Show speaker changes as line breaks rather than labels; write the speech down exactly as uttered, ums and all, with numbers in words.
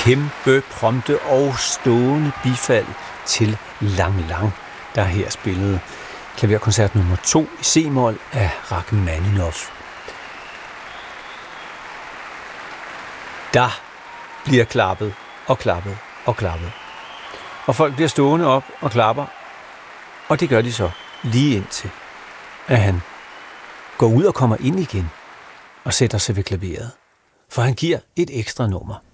kæmpe, prompte og stående bifald til Lang Lang, der her spillede klaverkoncert nummer to i C-mol af Rachmaninoff. Der bliver klappet og klappet og klappet. Og folk bliver stående op og klapper, og det gør de så lige indtil, at han går ud og kommer ind igen og sætter sig ved klaveret, for han giver et ekstra nummer.